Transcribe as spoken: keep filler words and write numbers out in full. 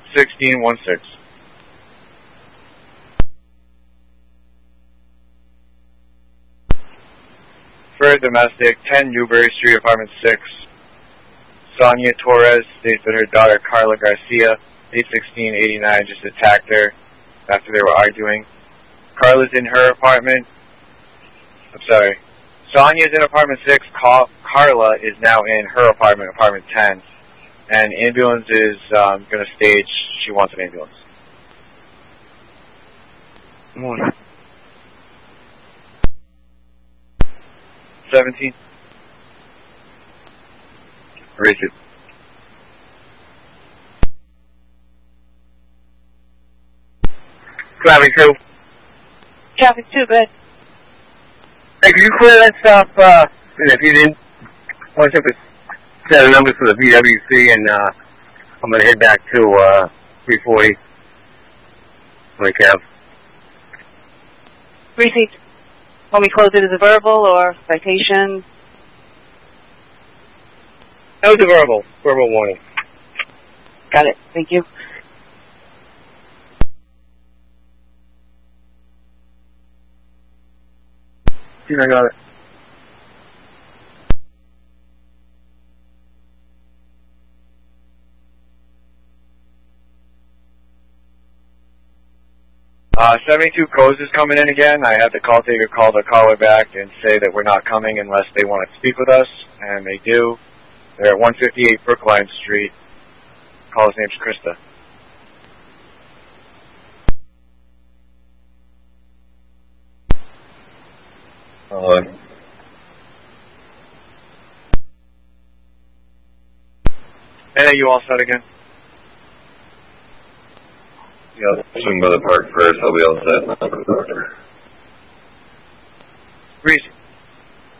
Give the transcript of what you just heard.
sixteen one six. For domestic, ten Newberry Street, apartment six. Sonia Torres states that her daughter Carla Garcia, eight sixteen eighty-nine, just attacked her after they were arguing. Carla's in her apartment. I'm sorry. Sonia's in apartment six. Car- Carla is now in her apartment, apartment ten. And ambulance is um, going to stage. She wants an ambulance. Morning. seventeen. Richard. Traffic two. Traffic two, good. Hey, can you clear that stop, uh, and if you didn't, what's up with set of numbers for the V W C, and, uh, I'm gonna head back to, uh, three forty. Like, have. Receipt. Want me to close it as a verbal or citation? That was a verbal, verbal warning. Got it. Thank you. Yeah, I got it. Uh, seventy-two Coase is coming in again. I had the call taker call the caller back and say that we're not coming unless they want to speak with us, and they do. They're at one fifty-eight Brookline Street. Caller's name's Krista. Hello. And are you all set again? Yeah, swing by the park first. I'll be all set. Reese.